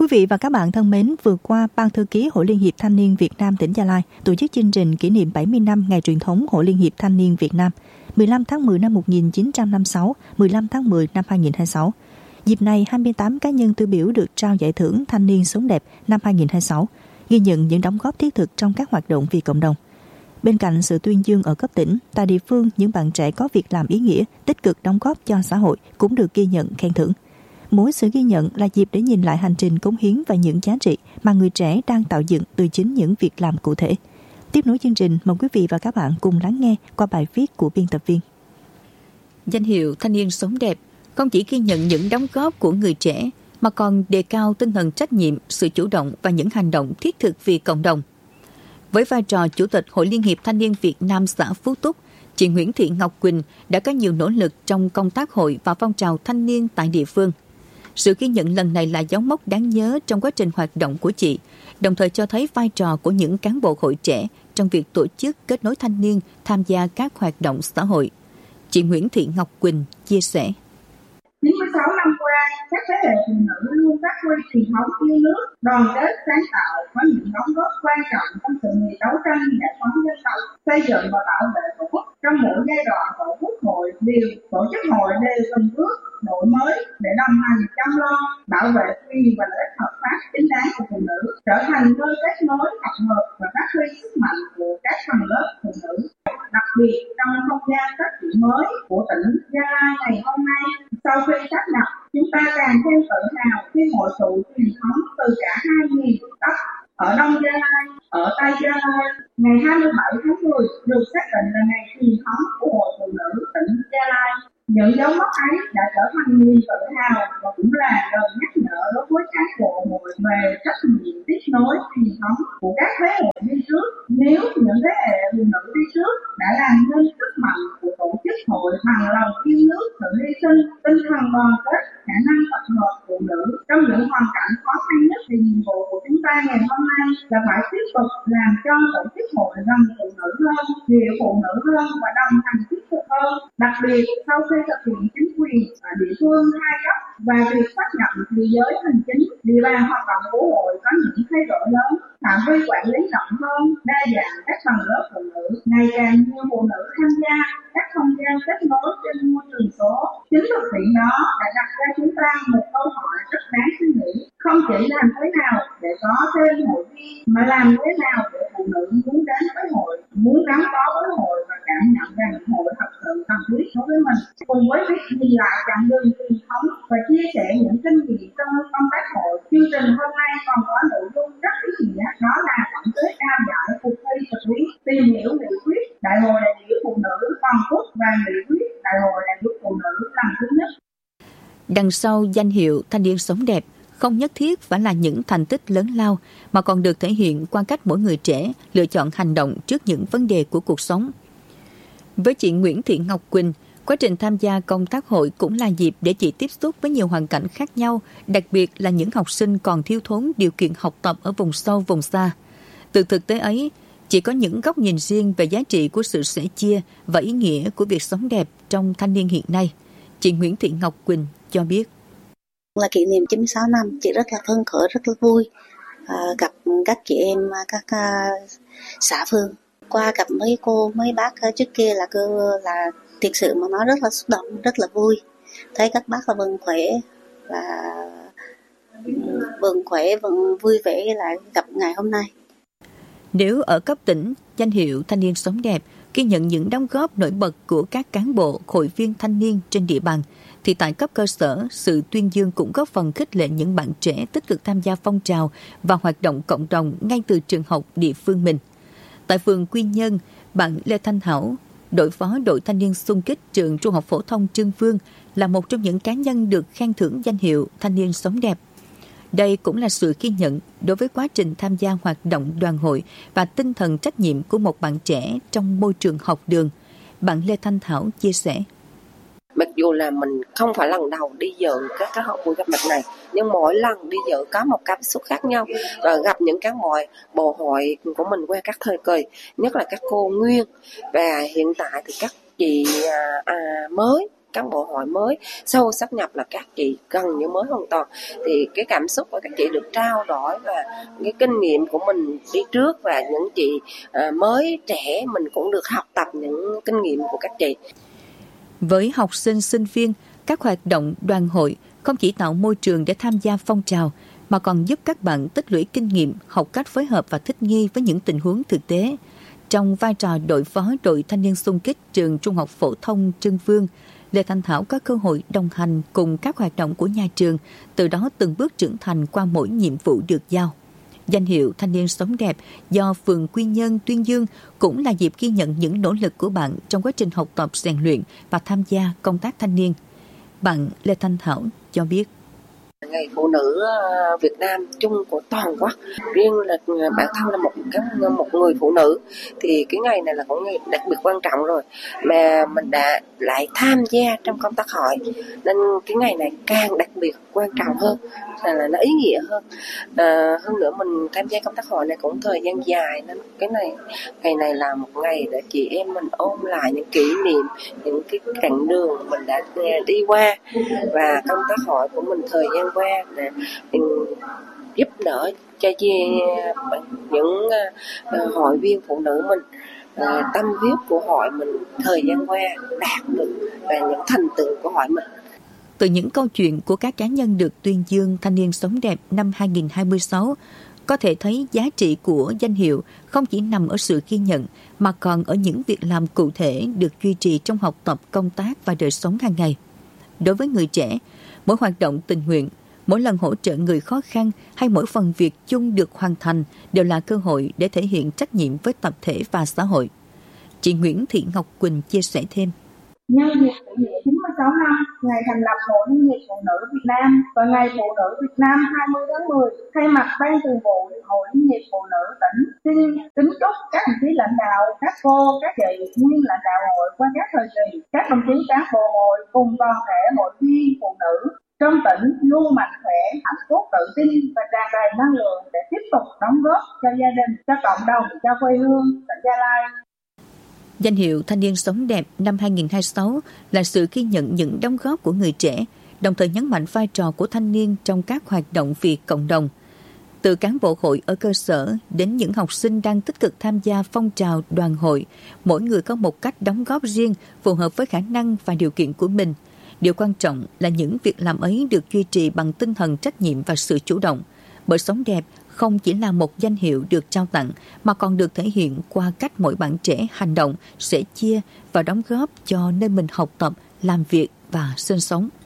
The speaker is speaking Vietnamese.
vị và các bạn thân mến, vừa qua, Ban Thư ký Hội Liên hiệp Thanh niên Việt Nam tỉnh Gia Lai tổ chức chương trình kỷ niệm 70 năm ngày truyền thống Hội Liên hiệp Thanh niên Việt Nam 15 tháng 10 năm 1956, 15 tháng 10 năm 2026. Dịp này, 28 cá nhân tiêu biểu được trao giải thưởng Thanh niên sống đẹp năm 2026, ghi nhận những đóng góp thiết thực trong các hoạt động vì cộng đồng. Bên cạnh sự tuyên dương ở cấp tỉnh, tại địa phương, những bạn trẻ có việc làm ý nghĩa, tích cực đóng góp cho xã hội cũng được ghi nhận khen thưởng. Mỗi sự ghi nhận là dịp để nhìn lại hành trình cống hiến và những giá trị mà người trẻ đang tạo dựng từ chính những việc làm cụ thể. Tiếp nối chương trình, mời quý vị và các bạn cùng lắng nghe qua bài viết của biên tập viên. Danh hiệu Thanh niên sống đẹp không chỉ ghi nhận những đóng góp của người trẻ mà còn đề cao tinh thần trách nhiệm, sự chủ động và những hành động thiết thực vì cộng đồng. Với vai trò Chủ tịch Hội Liên hiệp Thanh niên Việt Nam xã Phú Túc, chị Nguyễn Thị Ngọc Quỳnh đã có nhiều nỗ lực trong công tác hội và phong trào thanh niên tại địa phương. Sự ghi nhận lần này là dấu mốc đáng nhớ trong quá trình hoạt động của chị, đồng thời cho thấy vai trò của những cán bộ hội trẻ trong việc tổ chức kết nối thanh niên tham gia các hoạt động xã hội. Chị Nguyễn Thị Ngọc Quỳnh chia sẻ. 96 năm qua, các thế hệ phụ nữ luôn phát huy truyền thống yêu nước, đoàn kết sáng tạo, có những đóng góp quan trọng trong sự nghiệp đấu tranh giải phóng dân tộc, xây dựng và bảo vệ Tổ quốc. Trong mỗi giai đoạn, tổ chức hội đều từng bước đổi mới để đồng hành chăm lo, bảo vệ quyền và lợi ích hợp pháp chính đáng của phụ nữ, trở thành nơi kết nối tập hợp và phát huy sức mạnh của các tầng lớp phụ nữ. Đặc biệt trong không gian phát triển mới của tỉnh Gia Lai ngày hôm nay, sau khi sáp nhập, chúng ta càng thêm tự hào khi hội tụ truyền thống từ cả hai miền Bắc, ở Đông Gia Lai, ở Tây Gia Lai. Ngày 27 tháng 10 được xác định là ngày truyền thống của Hội Phụ nữ tỉnh Gia Lai. Những dấu mốc ấy đã trở thành niềm tự hào và cũng là lời nhắc nhở đối với các bộ hội về trách nhiệm tiếp nối truyền thống của các thế hệ đi trước. Nếu những thế hệ phụ nữ đi trước đã làm nên sức mạnh của tổ chức hội bằng lòng yêu nước, sự hy sinh, tinh thần đoàn kết, khả năng tập hợp phụ nữ trong những hoàn cảnh khó khăn nhất, thì nhiệm vụ của chúng ta ngày hôm nay là phải tiếp tục làm cho tổ chức hội gần phụ nữ hơn, hiểu phụ nữ hơn và đồng hành thiết thực hơn. Đặc biệt sau khi thực hiện chính quyền ở địa phương hai cấp và việc xác nhận địa giới hành chính, địa bàn hoạt động của hội có những thay đổi lớn, phạm vi quản lý rộng hơn, đa dạng các tầng lớp phụ nữ, ngày càng nhiều phụ nữ tham gia các không gian kết nối trên môi trường số. Chính thực tiễn đó đã đặt ra chúng ta một câu hỏi rất đáng suy nghĩ, không chỉ làm thế nào để có thêm hội viên, mà làm thế nào để phụ nữ muốn đến với hội, muốn gắn bó với hội và cảm nhận rằng hội thật sự cần thiết đối với mình. Cùng với việc nhìn lại chặng đường truyền thống và chia sẻ những kinh nghiệm trong công tác hội, chương trình hôm nay còn có nội dung rất ý nghĩa, đó là tổng kết trao giải cuộc thi thực lý tìm hiểu nghị quyết Đại hội đại biểu phụ nữ toàn quốc và nghị quyết Đại hội đại biểu phụ nữ lần thứ nhất. Đằng sau danh hiệu Thanh niên sống đẹp không nhất thiết phải là những thành tích lớn lao, mà còn được thể hiện qua cách mỗi người trẻ lựa chọn hành động trước những vấn đề của cuộc sống. Với chị Nguyễn Thị Ngọc Quỳnh, quá trình tham gia công tác hội cũng là dịp để chị tiếp xúc với nhiều hoàn cảnh khác nhau, đặc biệt là những học sinh còn thiếu thốn điều kiện học tập ở vùng sâu, vùng xa. Từ thực tế ấy, chị có những góc nhìn riêng về giá trị của sự sẻ chia và ý nghĩa của việc sống đẹp trong thanh niên hiện nay. Chị Nguyễn Thị Ngọc Quỳnh cho biết. Là kỷ niệm 96 năm, chị rất là phấn khởi, rất là vui gặp các chị em, các xã phường. Qua gặp mấy cô, mấy bác trước kia là thực sự mà nói rất là xúc động, rất là vui. Thấy các bác là vẫn khỏe, vẫn vui vẻ lại gặp ngày hôm nay. Nếu ở cấp tỉnh, danh hiệu Thanh niên sống đẹp ghi nhận những đóng góp nổi bật của các cán bộ, hội viên thanh niên trên địa bàn, thì tại cấp cơ sở, sự tuyên dương cũng góp phần khích lệ những bạn trẻ tích cực tham gia phong trào và hoạt động cộng đồng ngay từ trường học địa phương mình. Tại phường Quy Nhơn, bạn Lê Thanh Hảo, đội phó đội thanh niên xung kích trường Trung học phổ thông Trương Vương, là một trong những cá nhân được khen thưởng danh hiệu Thanh niên sống đẹp. Đây cũng là sự ghi nhận đối với quá trình tham gia hoạt động đoàn hội và tinh thần trách nhiệm của một bạn trẻ trong môi trường học đường. Bạn Lê Thanh Thảo chia sẻ. Mặc dù là mình không phải lần đầu đi dự các hội buổi gặp mặt này, nhưng mỗi lần đi dự có một cảm xúc khác nhau, và gặp những cán bộ hội của mình qua các thời kỳ, nhất là các cô Nguyên, và hiện tại thì các chị mới cán bộ hội mới sau sáp nhập là các chị gần như mới hoàn toàn. Thì cái cảm xúc của các chị được trao đổi và cái kinh nghiệm của mình đi trước, và những chị mới trẻ mình cũng được học tập những kinh nghiệm của các chị. Với học sinh, sinh viên, các hoạt động đoàn hội không chỉ tạo môi trường để tham gia phong trào, mà còn giúp các bạn tích lũy kinh nghiệm, học cách phối hợp và thích nghi với những tình huống thực tế. Trong vai trò đội phó đội thanh niên xung kích trường Trung học phổ thông Trưng Vương, Lê Thanh Thảo có cơ hội đồng hành cùng các hoạt động của nhà trường, từ đó từng bước trưởng thành qua mỗi nhiệm vụ được giao. Danh hiệu Thanh niên sống đẹp do phường Quy Nhơn, Tuyên Dương cũng là dịp ghi nhận những nỗ lực của bạn trong quá trình học tập, rèn luyện và tham gia công tác thanh niên. Bạn Lê Thanh Thảo cho biết. Ngày phụ nữ Việt Nam chung của toàn quốc, riêng là bản thân là một người phụ nữ thì cái ngày này là một ngày đặc biệt quan trọng rồi, mà mình đã lại tham gia trong công tác hội nên cái ngày này càng đặc biệt quan trọng hơn, là nó ý nghĩa hơn. Hơn nữa mình tham gia công tác hội này cũng thời gian dài nên ngày này là một ngày để chị em mình ôn lại những kỷ niệm, những cái chặng đường mình đã đi qua, và công tác hội của mình thời gian qua để giúp đỡ cho những hội viên phụ nữ mình, tâm huyết của hội mình thời gian qua đạt được và những thành tựu của hội mình. Từ những câu chuyện của các cá nhân được tuyên dương Thanh niên sống đẹp năm 2026, có thể thấy giá trị của danh hiệu không chỉ nằm ở sự ghi nhận, mà còn ở những việc làm cụ thể được duy trì trong học tập, công tác và đời sống hàng ngày. Đối với người trẻ, mỗi hoạt động tình nguyện, mỗi lần hỗ trợ người khó khăn hay mỗi phần việc chung được hoàn thành đều là cơ hội để thể hiện trách nhiệm với tập thể và xã hội. Chị Nguyễn Thị Ngọc Quỳnh chia sẻ thêm. Nhân dịp kỷ niệm 96 năm ngày thành lập Hội Liên hiệp Phụ nữ Việt Nam và ngày Phụ nữ Việt Nam 20 tháng 10, thay mặt Ban Thường vụ Hội Liên hiệp Phụ nữ tỉnh xin kính chúc các đồng chí lãnh đạo, các cô, các chị, nguyên lãnh đạo hội qua các thời kỳ, các đồng chí cán bộ hội cùng toàn thể hội viên phụ nữ trong tỉnh luôn mạnh khỏe, hạnh phúc, tự tin và tràn đầy năng lượng để tiếp tục đóng góp cho gia đình, cho cộng đồng, cho quê hương, tỉnh Gia Lai. Danh hiệu Thanh niên sống đẹp năm 2026 là sự ghi nhận những đóng góp của người trẻ, đồng thời nhấn mạnh vai trò của thanh niên trong các hoạt động vì cộng đồng. Từ cán bộ hội ở cơ sở đến những học sinh đang tích cực tham gia phong trào đoàn hội, mỗi người có một cách đóng góp riêng phù hợp với khả năng và điều kiện của mình. Điều quan trọng là những việc làm ấy được duy trì bằng tinh thần trách nhiệm và sự chủ động. Bởi sống đẹp không chỉ là một danh hiệu được trao tặng, mà còn được thể hiện qua cách mỗi bạn trẻ hành động, sẻ chia và đóng góp cho nơi mình học tập, làm việc và sinh sống.